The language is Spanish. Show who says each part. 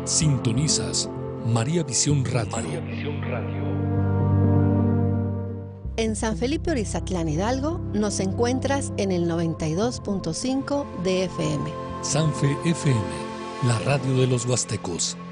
Speaker 1: Sintonizas María Visión Radio.
Speaker 2: María Visión Radio.
Speaker 3: En San Felipe Orizatlán, Hidalgo, nos encuentras en el 92.5 de FM.
Speaker 1: Sanfe FM, la radio de los huastecos.